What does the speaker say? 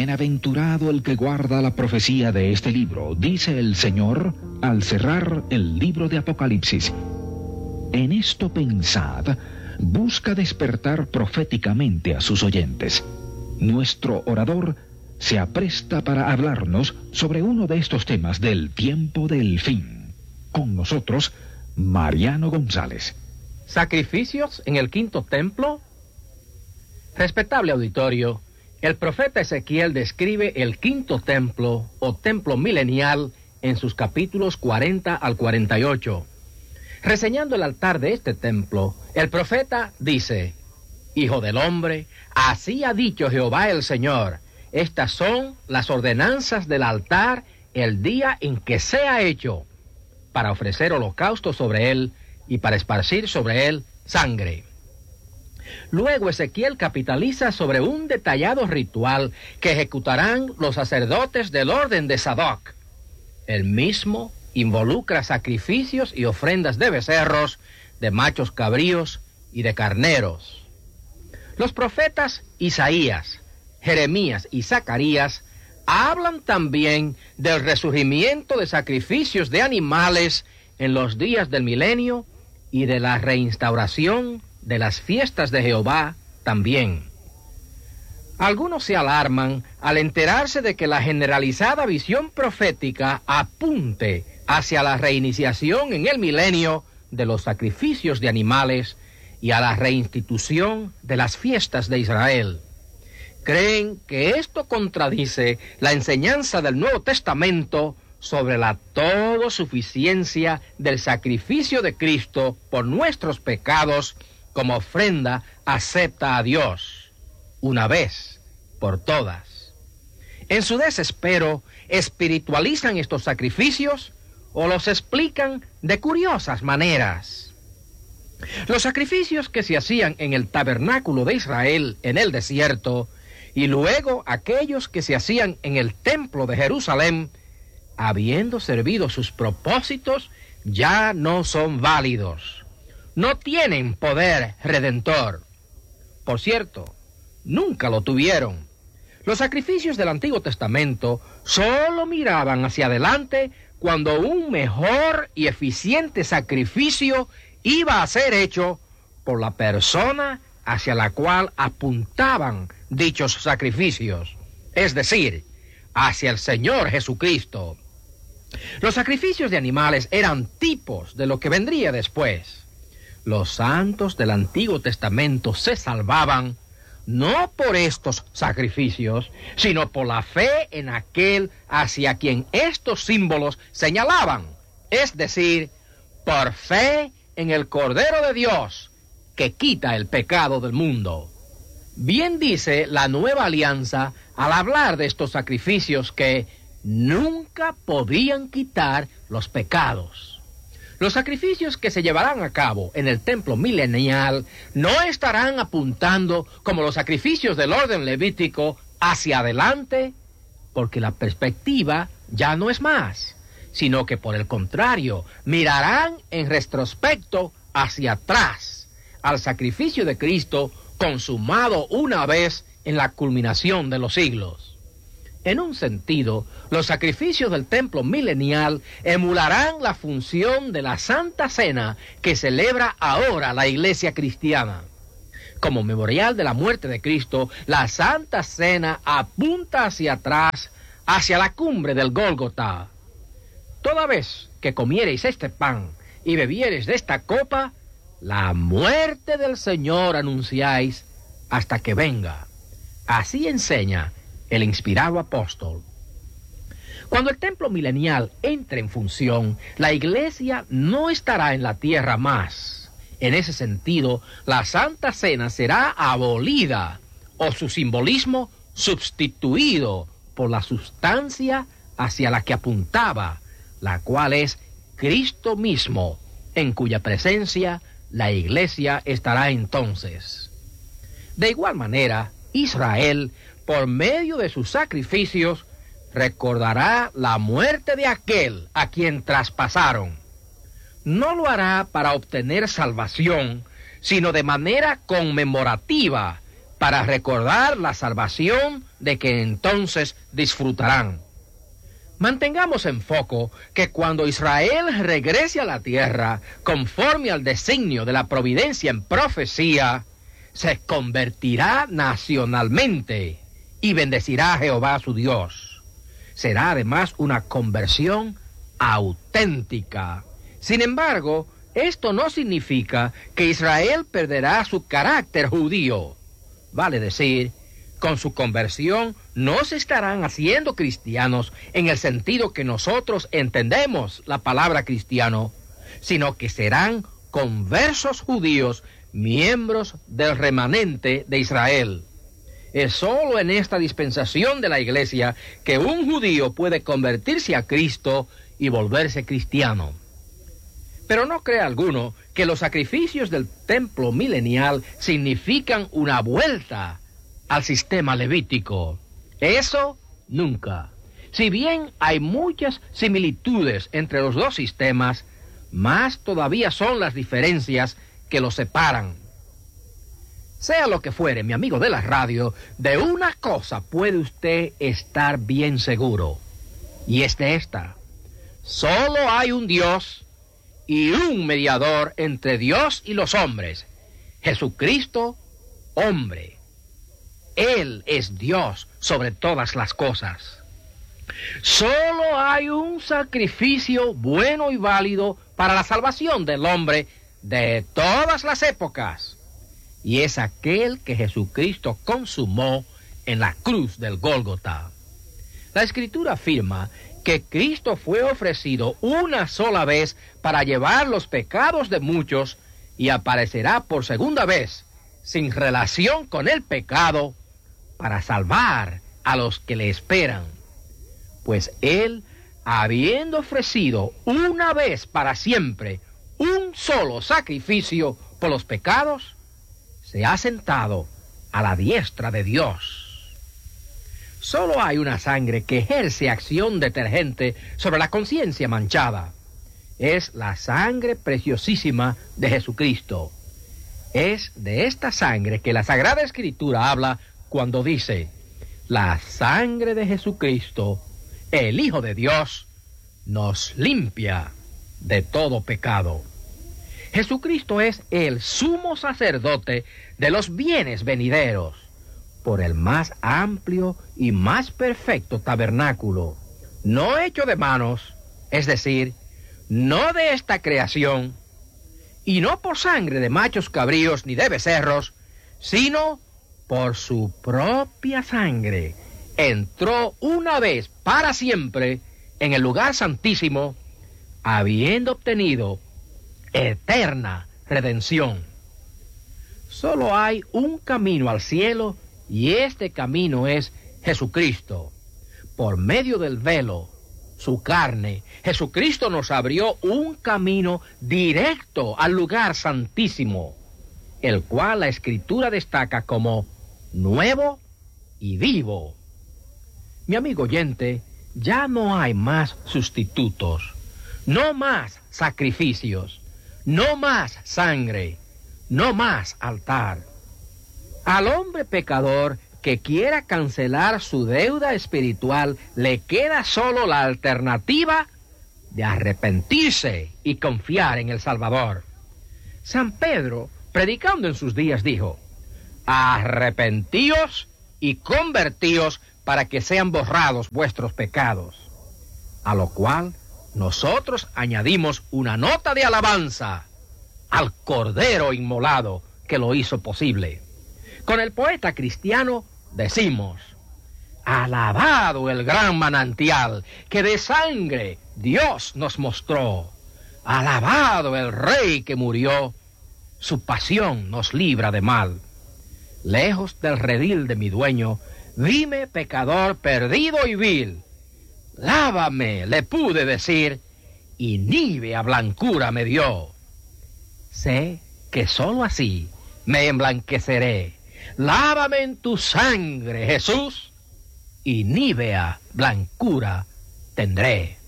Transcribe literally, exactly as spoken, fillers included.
Bienaventurado el que guarda la profecía de este libro, dice el Señor al cerrar el libro de Apocalipsis. En esto pensad, busca despertar proféticamente a sus oyentes. Nuestro orador se apresta para hablarnos sobre uno de estos temas del tiempo del fin. Con nosotros, Mariano González. ¿Sacrificios en el quinto templo? Respetable auditorio, el profeta Ezequiel describe el quinto templo o templo milenial en sus capítulos cuarenta al cuarenta y ocho. Reseñando el altar de este templo, el profeta dice: Hijo del hombre, así ha dicho Jehová el Señor, estas son las ordenanzas del altar el día en que sea hecho, para ofrecer holocausto sobre él y para esparcir sobre él sangre. Luego Ezequiel capitaliza sobre un detallado ritual que ejecutarán los sacerdotes del orden de Sadoc. El mismo involucra sacrificios y ofrendas de becerros, de machos cabríos y de carneros. Los profetas Isaías, Jeremías y Zacarías hablan también del resurgimiento de sacrificios de animales en los días del milenio y de la reinstauración de las fiestas de Jehová también. Algunos se alarman al enterarse de que la generalizada visión profética apunte hacia la reiniciación en el milenio de los sacrificios de animales y a la reinstitución de las fiestas de Israel. Creen que esto contradice la enseñanza del Nuevo Testamento sobre la todosuficiencia del sacrificio de Cristo por nuestros pecados como ofrenda acepta a Dios, una vez por todas. En su desespero, espiritualizan estos sacrificios o los explican de curiosas maneras. Los sacrificios que se hacían en el tabernáculo de Israel en el desierto y luego aquellos que se hacían en el templo de Jerusalén, habiendo servido sus propósitos, ya no son válidos. No tienen poder redentor. Por cierto, nunca lo tuvieron. Los sacrificios del Antiguo Testamento solo miraban hacia adelante cuando un mejor y eficiente sacrificio iba a ser hecho por la persona hacia la cual apuntaban dichos sacrificios, es decir, hacia el Señor Jesucristo. Los sacrificios de animales eran tipos de lo que vendría después. Los santos del Antiguo Testamento se salvaban no por estos sacrificios, sino por la fe en aquel hacia quien estos símbolos señalaban, es decir, por fe en el Cordero de Dios, que quita el pecado del mundo. Bien dice la Nueva Alianza al hablar de estos sacrificios que nunca podían quitar los pecados. Los sacrificios que se llevarán a cabo en el templo milenial no estarán apuntando como los sacrificios del orden levítico hacia adelante, porque la perspectiva ya no es más, sino que por el contrario, mirarán en retrospecto hacia atrás, al sacrificio de Cristo consumado una vez en la culminación de los siglos. En un sentido, los sacrificios del templo milenial emularán la función de la Santa Cena que celebra ahora la Iglesia cristiana. Como memorial de la muerte de Cristo, la Santa Cena apunta hacia atrás, hacia la cumbre del Gólgota. Toda vez que comiereis este pan y bebiereis de esta copa, la muerte del Señor anunciáis hasta que venga. Así enseña el inspirado apóstol. Cuando el templo milenial entre en función, la iglesia no estará en la tierra más. En ese sentido, la Santa Cena será abolida o su simbolismo sustituido por la sustancia hacia la que apuntaba, la cual es Cristo mismo, en cuya presencia la iglesia estará entonces. De igual manera, Israel, por medio de sus sacrificios, recordará la muerte de aquel a quien traspasaron. No lo hará para obtener salvación, sino de manera conmemorativa, para recordar la salvación de que entonces disfrutarán. Mantengamos en foco que cuando Israel regrese a la tierra, conforme al designio de la providencia en profecía, se convertirá nacionalmente y bendecirá a Jehová su Dios. Será además una conversión auténtica. Sin embargo, esto no significa que Israel perderá su carácter judío. Vale decir, con su conversión no se estarán haciendo cristianos en el sentido que nosotros entendemos la palabra cristiano, sino que serán conversos judíos, miembros del remanente de Israel. Es sólo en esta dispensación de la iglesia que un judío puede convertirse a Cristo y volverse cristiano. Pero no crea alguno que los sacrificios del templo milenial significan una vuelta al sistema levítico. Eso nunca. Si bien hay muchas similitudes entre los dos sistemas, más todavía son las diferencias que los separan. Sea lo que fuere, mi amigo de la radio, de una cosa puede usted estar bien seguro, y es de esta: solo hay un Dios y un mediador entre Dios y los hombres, Jesucristo, hombre. Él es Dios sobre todas las cosas. Solo hay un sacrificio bueno y válido para la salvación del hombre de todas las épocas, y es aquel que Jesucristo consumó en la cruz del Gólgota. La Escritura afirma que Cristo fue ofrecido una sola vez para llevar los pecados de muchos y aparecerá por segunda vez, sin relación con el pecado, para salvar a los que le esperan. Pues Él, habiendo ofrecido una vez para siempre un solo sacrificio por los pecados, se ha sentado a la diestra de Dios. Solo hay una sangre que ejerce acción detergente sobre la conciencia manchada. Es la sangre preciosísima de Jesucristo. Es de esta sangre que la Sagrada Escritura habla cuando dice: la sangre de Jesucristo, el Hijo de Dios, nos limpia de todo pecado. Jesucristo es el sumo sacerdote de los bienes venideros, por el más amplio y más perfecto tabernáculo, no hecho de manos, es decir, no de esta creación, y no por sangre de machos cabríos ni de becerros, sino por su propia sangre, entró una vez para siempre en el lugar santísimo, habiendo obtenido eterna redención. Solo hay un camino al cielo, y este camino es Jesucristo. Por medio del velo, su carne, Jesucristo nos abrió un camino directo al lugar santísimo, el cual la Escritura destaca como nuevo y vivo. Mi amigo oyente, ya no hay más sustitutos, no más sacrificios, no más sangre, no más altar. Al hombre pecador que quiera cancelar su deuda espiritual, le queda solo la alternativa de arrepentirse y confiar en el Salvador. San Pedro, predicando en sus días, dijo: arrepentíos y convertíos para que sean borrados vuestros pecados. A lo cual nosotros añadimos una nota de alabanza al Cordero inmolado que lo hizo posible. Con el poeta cristiano decimos: alabado el gran manantial que de sangre Dios nos mostró. Alabado el Rey que murió, su pasión nos libra de mal. Lejos del redil de mi dueño, vime pecador perdido y vil. Lávame, le pude decir, y nívea blancura me dio. Sé que sólo así me emblanqueceré. Lávame en tu sangre, Jesús, y nívea blancura tendré.